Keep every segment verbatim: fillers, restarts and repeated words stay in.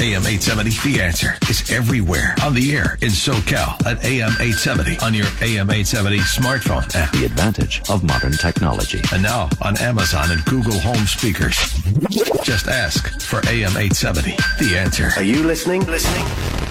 A M eight seventy, The Answer is everywhere on the air in SoCal at A M eight seventy on your A M eight seventy smartphone app. The advantage of modern technology. And now on Amazon and Google Home speakers. Just ask for A M eight seventy, The Answer. Are you listening? Listening?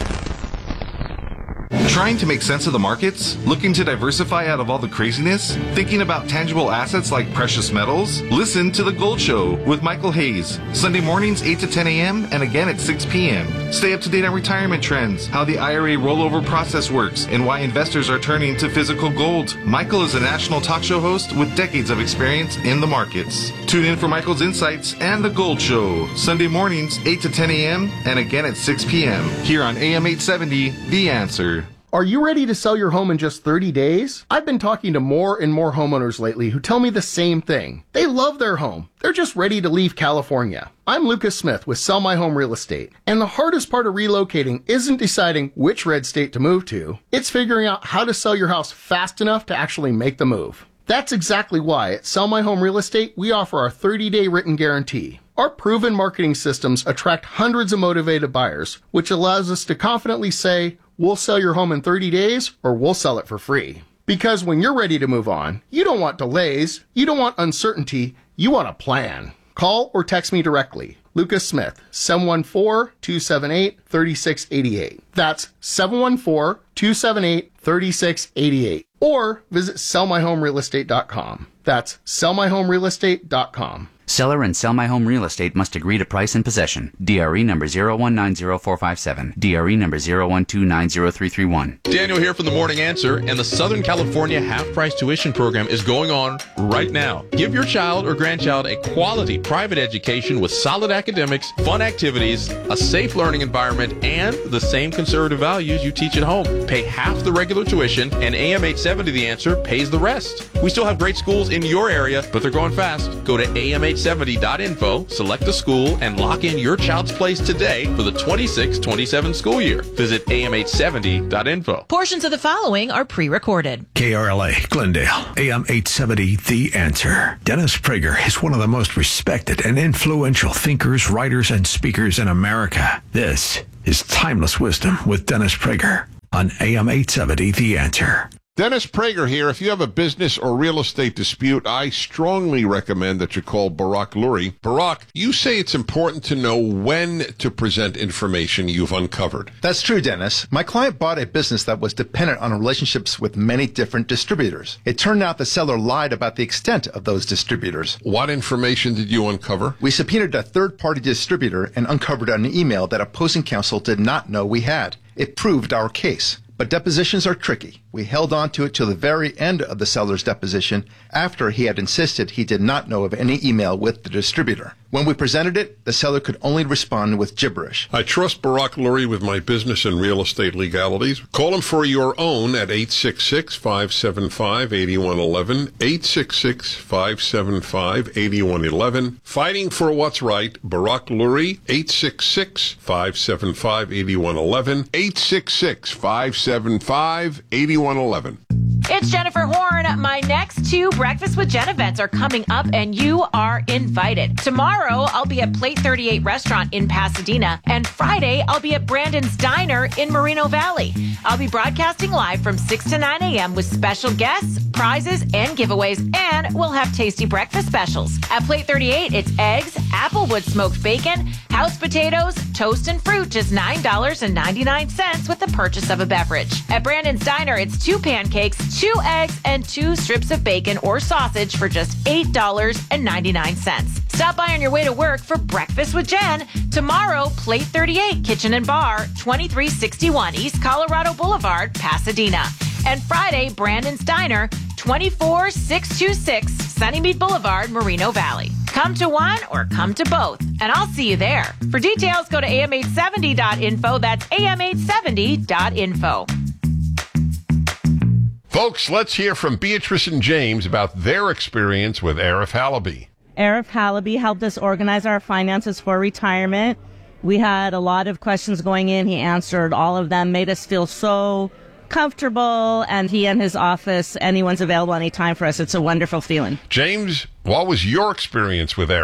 Trying to make sense of the markets? Looking to diversify out of all the craziness? Thinking about tangible assets like precious metals? Listen to The Gold Show with Michael Hayes. Sunday mornings eight to ten a.m. and again at six p.m. Stay up to date on retirement trends, how the I R A rollover process works, and why investors are turning to physical gold. Michael is a national talk show host with decades of experience in the markets. Tune in for Michael's insights and The Gold Show. Sunday mornings eight to ten a.m. and again at six p.m. here on A M eight seventy, The Answer. Are you ready to sell your home in just thirty days? I've been talking to more and more homeowners lately who tell me the same thing. They love their home. They're just ready to leave California. I'm Lucas Smith with Sell My Home Real Estate. And the hardest part of relocating isn't deciding which red state to move to. It's figuring out how to sell your house fast enough to actually make the move. That's exactly why at Sell My Home Real Estate, we offer our thirty-day written guarantee. Our proven marketing systems attract hundreds of motivated buyers, which allows us to confidently say, we'll sell your home in thirty days, or we'll sell it for free. Because when you're ready to move on, you don't want delays, you don't want uncertainty, you want a plan. Call or text me directly. Lucas Smith, seven one four, two seven eight, three six eight eight. That's seven one four, two seven eight, three six eight eight. Or visit sell my home real estate dot com. That's sell my home real estate dot com. Seller and Sell My Home Real Estate must agree to price and possession. D R E number zero one nine zero four five seven. D R E number zero one two nine zero three three one. Daniel here from The Morning Answer, and the Southern California half-price tuition program is going on right now. Give your child or grandchild a quality private education with solid academics, fun activities, a safe learning environment, and the same conservative values you teach at home. Pay half the regular tuition, and A M eight seventy The Answer pays the rest. We still have great schools in your area, but they're going fast. Go to A M eight seventy dot info, select a school, and lock in your child's place today for the twenty-six twenty-seven school year. Visit A M eight seventy dot info. Portions of the following are pre-recorded. K R L A, Glendale, A M eight seventy, The Answer. Dennis Prager is one of the most respected and influential thinkers, writers, and speakers in America. This is Timeless Wisdom with Dennis Prager on A M eight seventy, The Answer. Dennis Prager here. If you have a business or real estate dispute, I strongly recommend that you call Barak Lurie. Barak, you say it's important to know when to present information you've uncovered. That's true, Dennis. My client bought a business that was dependent on relationships with many different distributors. It turned out the seller lied about the extent of those distributors. What information did you uncover? We subpoenaed a third-party distributor and uncovered an email that opposing counsel did not know we had. It proved our case. But depositions are tricky. We held on to it till the very end of the seller's deposition after he had insisted he did not know of any email with the distributor. When we presented it, the seller could only respond with gibberish. I trust Barak Lurie with my business and real estate legalities. Call him for your own at eight six six, five seven five, eight one one one, eight six six, five seven five, eight one one one. Fighting for what's right, Barak Lurie, eight six six, five seven five, eight one one one, eight six six, five seven five, eight one one one. It's Jennifer Horn. My next two Breakfast with Jen events are coming up, and you are invited. Tomorrow, I'll be at Plate thirty-eight Restaurant in Pasadena, and Friday, I'll be at Brandon's Diner in Moreno Valley. I'll be broadcasting live from six to nine a.m. with special guests, prizes, and giveaways, and we'll have tasty breakfast specials. At Plate thirty-eight, it's eggs, applewood smoked bacon, house potatoes, toast, and fruit, just nine dollars and ninety-nine cents with the purchase of a beverage. At Brandon's Diner, it's two pancakes, two eggs, and two strips of bacon or sausage for just eight dollars and ninety-nine cents. Stop by on your way to work for Breakfast with Jen. Tomorrow, Plate thirty-eight Kitchen and Bar, twenty-three sixty-one East Colorado Boulevard, Pasadena. And Friday, Brandon's Diner, twenty-four six twenty-six Sunnymead Boulevard, Moreno Valley. Come to one or come to both, and I'll see you there. For details, go to A M eight seventy dot info. That's A M eight seventy dot info. Folks, let's hear from Beatrice and James about their experience with Arif Halaby. Arif Halaby helped us organize our finances for retirement. We had a lot of questions going in. He answered all of them, made us feel so comfortable, and he and his office, anyone's available anytime for us. It's a wonderful feeling. James, what was your experience with Arif?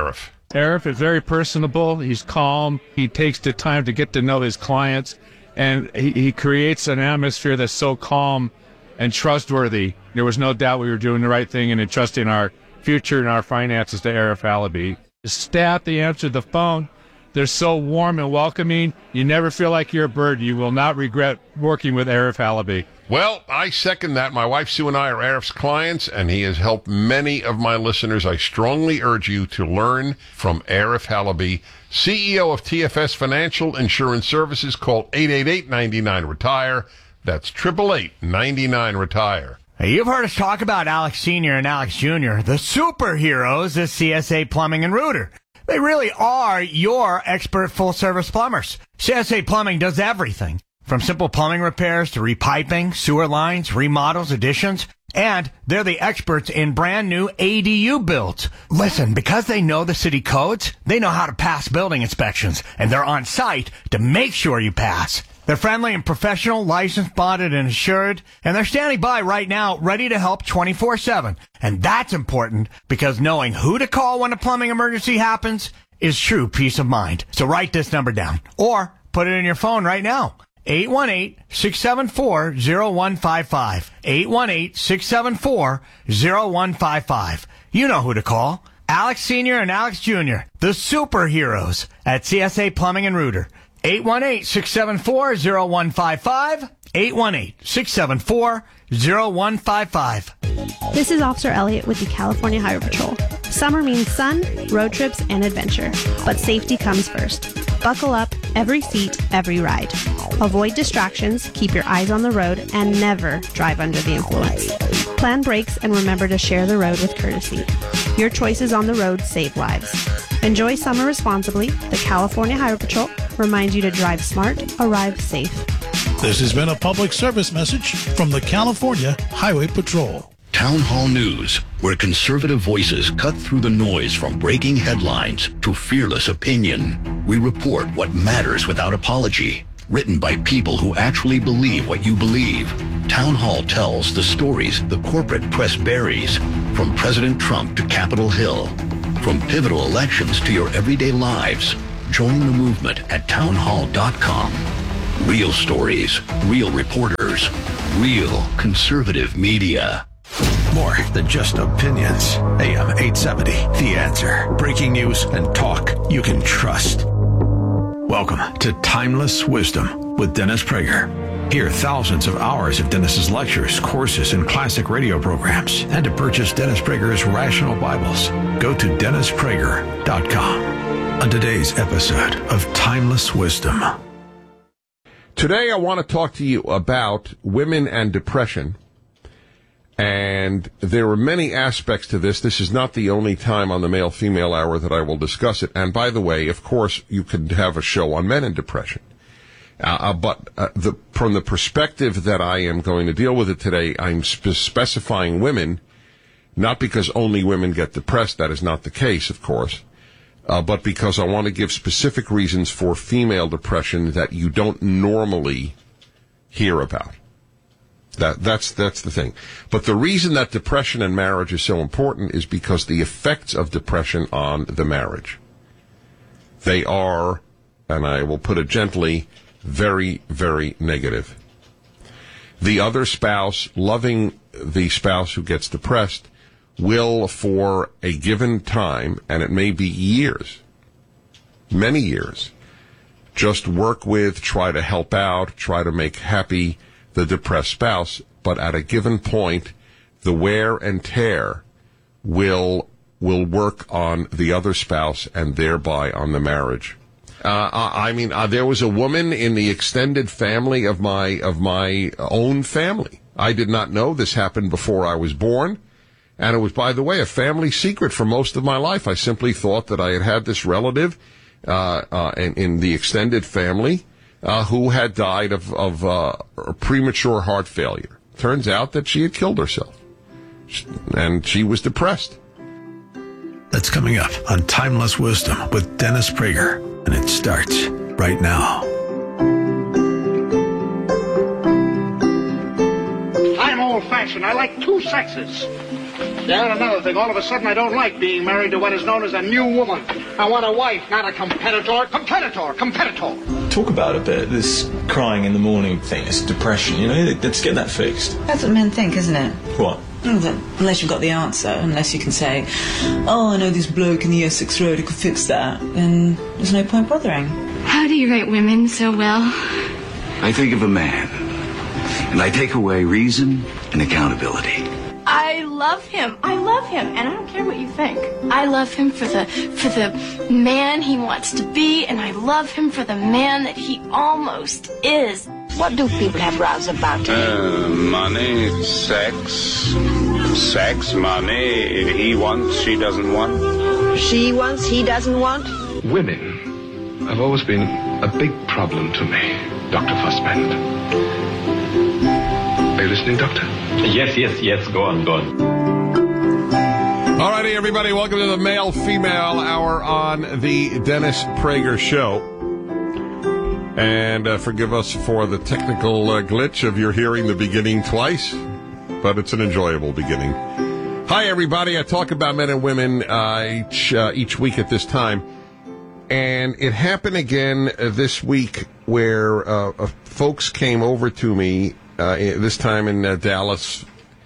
Arif is very personable. He's calm. He takes the time to get to know his clients, and he, he creates an atmosphere that's so calm and trustworthy. There was no doubt we were doing the right thing and entrusting our future and our finances to Arif Halaby. The staff, they answered the phone. They're so warm and welcoming. You never feel like you're a bird. You will not regret working with Arif Halaby. Well, I second that. My wife Sue and I are Arif's clients, and he has helped many of my listeners. I strongly urge you to learn from Arif Halaby, C E O of T F S Financial Insurance Services. Call eight eight eight, nine nine, retire. That's eight eight eight, nine nine, retire. Hey, you've heard us talk about Alex Senior and Alex Junior, the superheroes of C S A Plumbing and Rooter. They really are your expert full-service plumbers. C S A Plumbing does everything, from simple plumbing repairs to repiping, sewer lines, remodels, additions, and they're the experts in brand new A D U builds. Listen, because they know the city codes, they know how to pass building inspections, and they're on site to make sure you pass. They're friendly and professional, licensed, bonded, and assured, and they're standing by right now, ready to help twenty-four seven. And that's important because knowing who to call when a plumbing emergency happens is true peace of mind. So write this number down or put it in your phone right now. eight one eight, six seven four, zero one five five. eight one eight, six seven four, zero one five five. You know who to call. Alex Senior and Alex Junior, the superheroes at C S A Plumbing and Rooter. eight one eight, six seven four, zero one five five. eight one eight, six seven four, zero one five five. This is Officer Elliott with the California Highway Patrol. Summer means sun, road trips, and adventure. But safety comes first. Buckle up, every seat, every ride. Avoid distractions, keep your eyes on the road, and never drive under the influence. Plan brakes and remember to share the road with courtesy. Your choices on the road save lives. Enjoy summer responsibly. The California Highway Patrol reminds you to drive smart, arrive safe. This has been a public service message from the California Highway Patrol. Town Hall News, where conservative voices cut through the noise from breaking headlines to fearless opinion. We report what matters without apology. Written by people who actually believe what you believe. Town Hall tells the stories the corporate press buries, from President Trump to Capitol Hill. From pivotal elections to your everyday lives. Join the movement at town hall dot com. Real stories, real reporters, real conservative media. More than just opinions. A M eight seventy, The Answer. Breaking news and talk you can trust. Welcome to Timeless Wisdom with Dennis Prager. Hear thousands of hours of Dennis's lectures, courses, and classic radio programs. And to purchase Dennis Prager's Rational Bibles, go to dennis prager dot com. On today's episode of Timeless Wisdom. Today I want to talk to you about women and depression. And there are many aspects to this. This is not the only time on the male-female hour that I will discuss it. And by the way, of course, you could have a show on men and depression. Uh, uh, but uh, the, from the perspective that I am going to deal with it today, I'm spe- specifying women, not because only women get depressed. That is not the case, of course. Uh, but because I want to give specific reasons for female depression that you don't normally hear about. That, that's, that's the thing. But the reason that depression and marriage is so important is because the effects of depression on the marriage. They are, and I will put it gently, very, very negative. The other spouse, loving the spouse who gets depressed, will for a given time, and it may be years, many years, just work with, try to help out, try to make happy the depressed spouse, but at a given point, the wear and tear will will work on the other spouse and thereby on the marriage. Uh, I mean, uh, there was a woman in the extended family of my of my own family. I did not know this happened before I was born, and it was, by the way, a family secret for most of my life. I simply thought that I had had this relative uh, uh, in, in the extended family Uh, who had died of, of uh, premature heart failure. Turns out that she had killed herself. And she was depressed. That's coming up on Timeless Wisdom with Dennis Prager. And it starts right now. I'm old-fashioned. I like two sexes. Yeah, and another thing, all of a sudden I don't like being married to what is known as a new woman. I want a wife, not a competitor. Competitor, competitor. Talk about a bit, this crying in the morning thing, this depression, you know, let's get that fixed. That's what men think, isn't it? What? Oh, that unless you've got the answer, unless you can say, oh, I know this bloke in the Essex Road who could fix that, then there's no point bothering. How do you rate women so well? I think of a man, and I take away reason and accountability. I love him. I love him, and I don't care what you think. I love him for the for the man he wants to be, and I love him for the man that he almost is. What do people have rows about? Uh, money, sex, sex, money. He wants, she doesn't want. She wants, he doesn't want. Women have always been a big problem to me, Doctor Fussband. Are you listening, Doctor? Yes, yes, yes. Go on, go on. All righty, everybody. Welcome to the male-female hour on the Dennis Prager Show. And uh, forgive us for the technical uh, glitch of your hearing the beginning twice, but it's an enjoyable beginning. Hi, everybody. I talk about men and women uh, each, uh, each week at this time. And it happened again uh, this week where uh, uh, folks came over to me, uh, this time in uh, Dallas,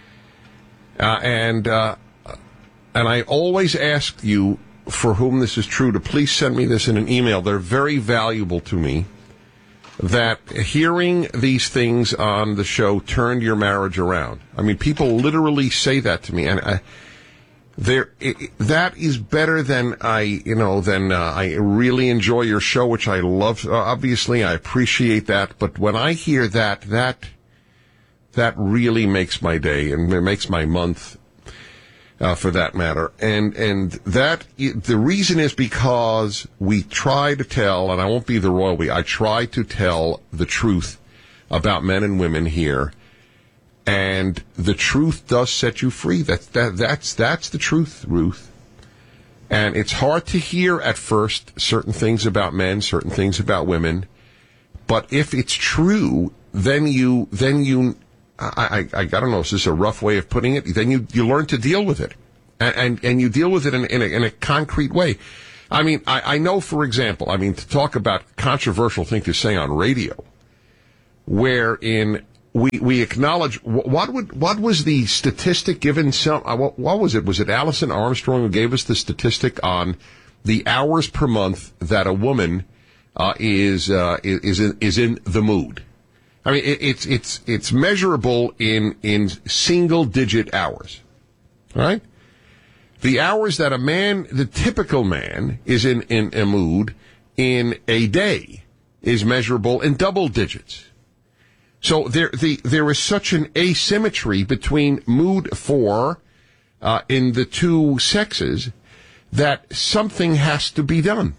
uh, and uh, and I always ask you, for whom this is true, to please send me this in an email. They're very valuable to me. That hearing these things on the show turned your marriage around. I mean, people literally say that to me, and I, there it, that is better than I, you know, than uh, I really enjoy your show, which I love. Uh, obviously, I appreciate that, but when I hear that, that that really makes my day and it makes my month. Uh, for that matter. And and that, the reason is because we try to tell, and I won't be the royal we, I try to tell the truth about men and women here. And the truth does set you free. That, that, that's, that's the truth, Ruth. And it's hard to hear at first certain things about men, certain things about women. But if it's true, then you, then you, I, I, I don't know, is this a rough way of putting it? Then you, you learn to deal with it. And, and, and you deal with it in, in, a, in a concrete way. I mean, I, I know, for example, I mean, to talk about controversial thing to say on radio, wherein we, we acknowledge, what would, what was the statistic given some, what, what was it? Was it Alison Armstrong who gave us the statistic on the hours per month that a woman, uh, is, uh, is, in, is in the mood? I mean, it, it's it's it's measurable in in single digit hours, right? The hours that a man, the typical man, is in, in a mood in a day is measurable in double digits. So there the there is such an asymmetry between mood for uh, in the two sexes that something has to be done.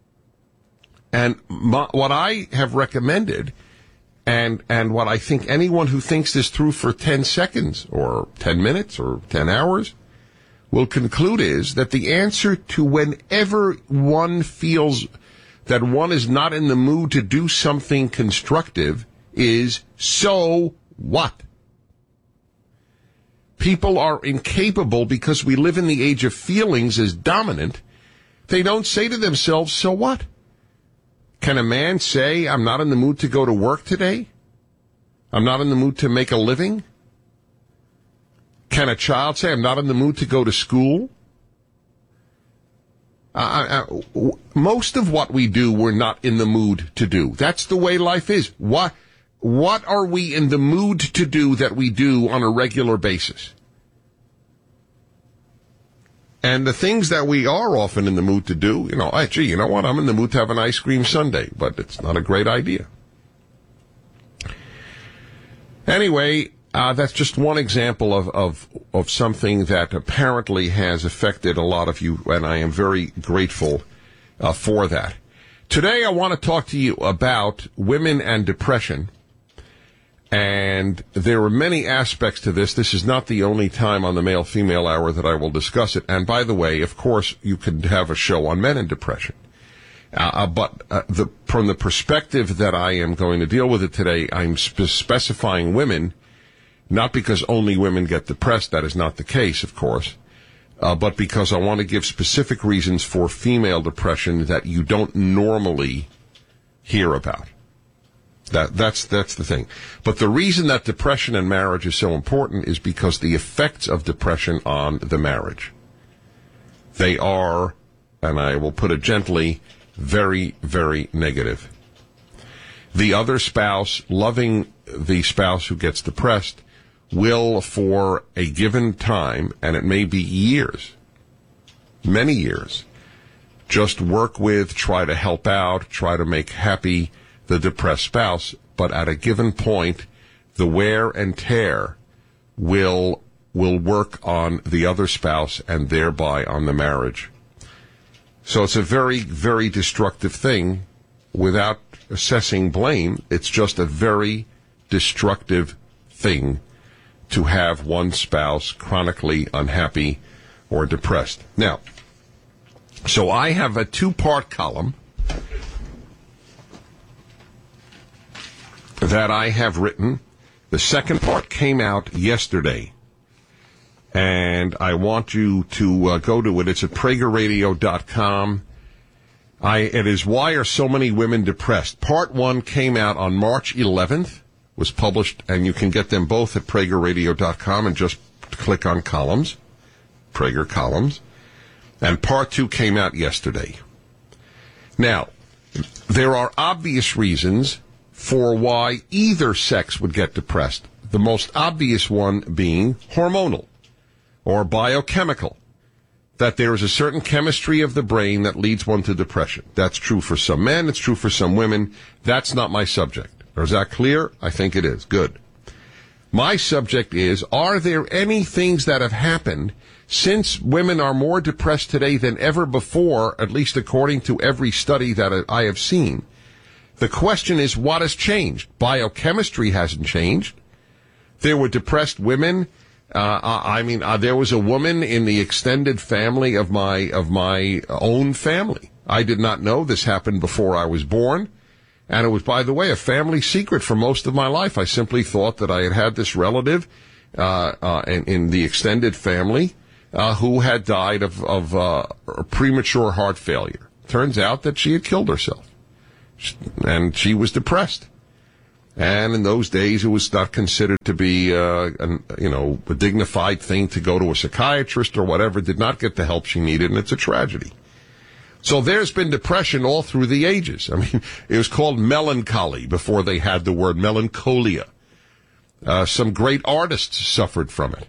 And my, what I have recommended. And and what I think anyone who thinks this through for ten seconds or ten minutes or ten hours will conclude is that the answer to whenever one feels that one is not in the mood to do something constructive is, so what? People are incapable, because we live in the age of feelings as dominant. They don't say to themselves, so what? Can a man say, I'm not in the mood to go to work today? I'm not in the mood to make a living? Can a child say, I'm not in the mood to go to school? Uh, uh, most of what we do, we're not in the mood to do. That's the way life is. What, what are we in the mood to do that we do on a regular basis? And the things that we are often in the mood to do, you know, hey, gee, you know what? I'm in the mood to have an ice cream sundae, but it's not a great idea. Anyway, uh, that's just one example of, of, of something that apparently has affected a lot of you, and I am very grateful uh, for that. Today, I want to talk to you about women and depression. And there are many aspects to this. This is not the only time on the male-female hour that I will discuss it. And by the way, of course, you could have a show on men and depression. Uh, but uh, the, from the perspective that I am going to deal with it today, I'm spe- specifying women Not because only women get depressed. That is not the case, of course. Uh, but because I want to give specific reasons for female depression that you don't normally hear about. That, that's, that's the thing. But the reason that depression and marriage is so important is because the effects of depression on the marriage. They are, and I will put it gently, very, very negative. The other spouse, loving the spouse who gets depressed, will, for a given time, and it may be years, many years, just work with, try to help out, try to make happy the depressed spouse, but at a given point, the wear and tear will will work on the other spouse and thereby on the marriage. So it's a very, very destructive thing. Without assessing blame, it's just a very destructive thing to have one spouse chronically unhappy or depressed. Now, so I have a two-part column that I have written. The second part came out yesterday, and I want you to uh, go to it. It's at Prager Radio dot com. I, it is Why Are So Many Women Depressed? Part one came out on March eleventh, was published, and you can get them both at Prager Radio dot com and just click on columns, Prager columns. And part two came out yesterday. Now, there are obvious reasons for why either sex would get depressed. The most obvious one being hormonal or biochemical, that there is a certain chemistry of the brain that leads one to depression. That's true for some men, it's true for some women. That's not my subject. Is that clear? I think it is. Good. My subject is, are there any things that have happened since women are more depressed today than ever before, at least according to every study that I have seen? The question is, what has changed? Biochemistry hasn't changed. There were depressed women. Uh, I mean, uh, there was a woman in the extended family of my of my own family. I did not know this happened before I was born. And it was, by the way, a family secret for most of my life. I simply thought that I had had this relative uh, uh, in, in the extended family uh, who had died of, of uh, premature heart failure. Turns out that she had killed herself. And she was depressed. And in those days, it was not considered to be, uh, an, you know, a dignified thing to go to a psychiatrist or whatever, did not get the help she needed, and it's a tragedy. So there's been depression all through the ages. I mean, it was called melancholy before they had the word melancholia. Uh, some great artists suffered from it.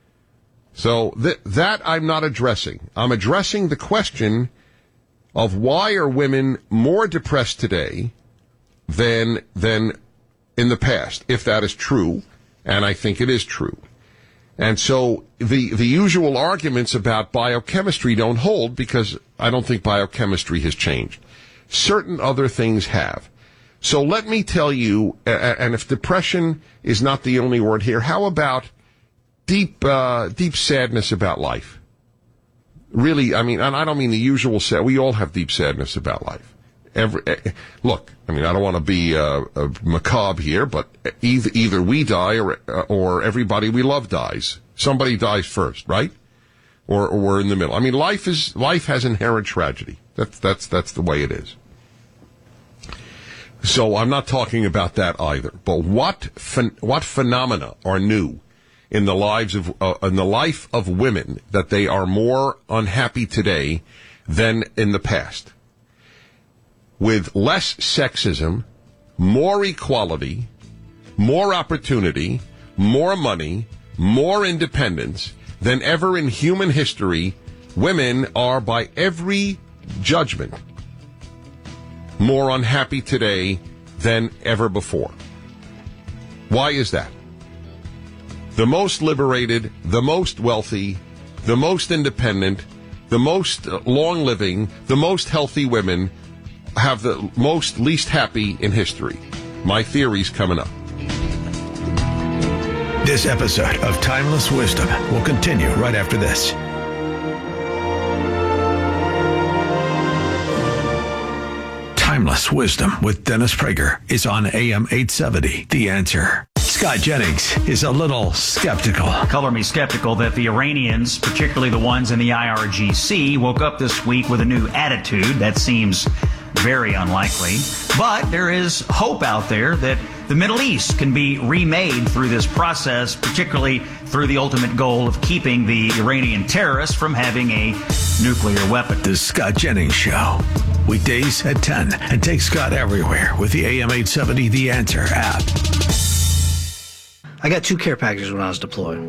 So th- that I'm not addressing. I'm addressing the question of why are women more depressed today than than in the past, if that is true, and I think it is true. And so the the usual arguments about biochemistry don't hold because I don't think biochemistry has changed. Certain other things have. So let me tell you, and if depression is not the only word here, how about deep uh, deep sadness about life? Really, I mean, and I don't mean the usual sad. We all have deep sadness about life. Every, look, I mean, I don't want to be uh, uh, macabre here, but either either we die or or everybody we love dies. Somebody dies first, right? Or, or we're in the middle. I mean, life is life has inherent tragedy. That's that's that's the way it is. So I'm not talking about that either. But what ph- what phenomena are new in the lives of uh, in the life of women that they are more unhappy today than in the past? With less sexism, more equality, more opportunity, more money, more independence than ever in human history, women are, by every judgment, more unhappy today than ever before. Why is that? The most liberated, the most wealthy, the most independent, the most long-living, the most healthy women have the most least happy in history. My theory's coming up. This episode of Timeless Wisdom will continue right after this. Timeless Wisdom with Dennis Prager is on A M eight seventy, The Answer. Scott Jennings is a little skeptical. Color me skeptical that the Iranians, particularly the ones in the I R G C, woke up this week with a new attitude. That seems very unlikely. But there is hope out there that the Middle East can be remade through this process, particularly through the ultimate goal of keeping the Iranian terrorists from having a nuclear weapon. The Scott Jennings Show. Weekdays at ten. And take Scott everywhere with the A M eight seventy The Answer app. I got two care packages when I was deployed.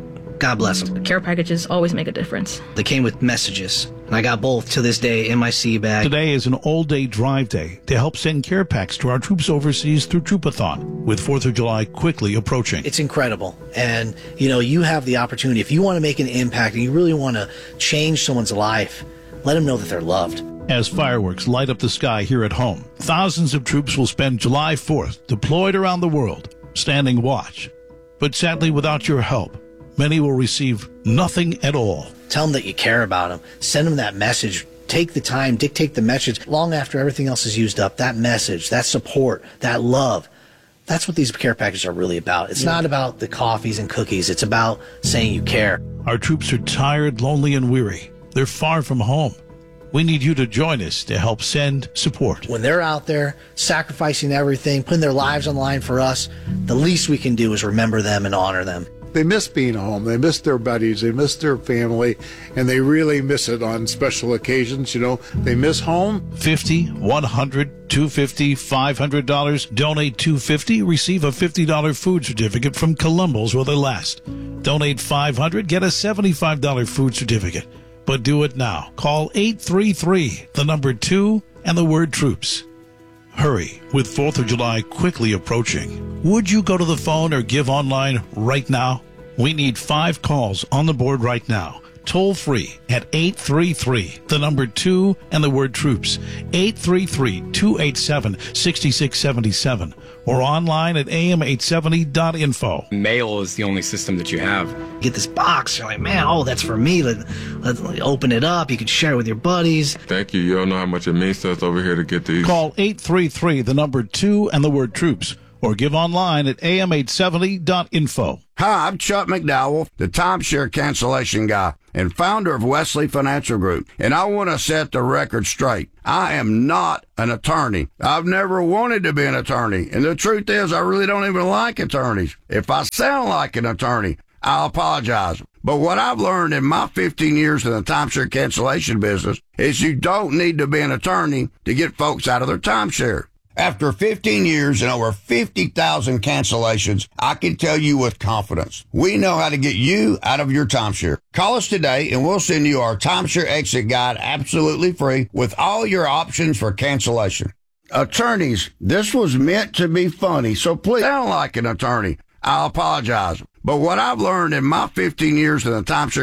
God bless them. Care packages always make a difference. They came with messages, and I got both to this day in my sea bag. Today is an all-day drive day to help send care packs to our troops overseas through Troopathon, with fourth of July quickly approaching. It's incredible. And, you know, you have the opportunity. If you want to make an impact and you really want to change someone's life, let them know that they're loved. As fireworks light up the sky here at home, thousands of troops will spend July fourth deployed around the world, standing watch. But sadly, without your help, many will receive nothing at all. Tell them that you care about them. Send them that message. Take the time, dictate the message. Long after everything else is used up, that message, that support, that love, that's what these care packages are really about. It's yeah. not about the coffees and cookies. It's about saying you care. Our troops are tired, lonely, and weary. They're far from home. We need you to join us to help send support. When they're out there sacrificing everything, putting their lives on the line for us, the least we can do is remember them and honor them. They miss being home. They miss their buddies. They miss their family, and they really miss it on special occasions. You know, they miss home. fifty, one hundred, two hundred fifty dollars, five hundred dollars. Donate two hundred fifty dollars, receive a fifty dollars food certificate from Columbus while they last. Donate five hundred dollars, get a seventy-five dollars food certificate. But do it now. Call eight three three, the number two, and the word troops. Hurry, with fourth of July quickly approaching. Would you go to the phone or give online right now? We need five calls on the board right now. Toll free at eight three three, the number two, and the word troops. eight three three, two eight seven, six six seven seven. Or online at A M eight seventy dot info. Mail is the only system that you have. Get this box. You're like, man, oh, that's for me. Let, let, let open it up. You can share it with your buddies. Thank you. You don't know how much it means to us over here to get these. Call eight three three, the number two, and the word troops. Or give online at A M eight seventy dot info. Hi, I'm Chuck McDowell, the timeshare cancellation guy and founder of Wesley Financial Group. And I want to set the record straight. I am not an attorney. I've never wanted to be an attorney. And the truth is, I really don't even like attorneys. If I sound like an attorney, I'll apologize. But what I've learned in my fifteen years in the timeshare cancellation business is you don't need to be an attorney to get folks out of their timeshare. After fifteen years and over fifty thousand cancellations, I can tell you with confidence, we know how to get you out of your timeshare. Call us today and we'll send you our timeshare exit guide absolutely free with all your options for cancellation. Attorneys, this was meant to be funny, so please sound like an attorney. I'll apologize. But what I've learned in my fifteen years in the timeshare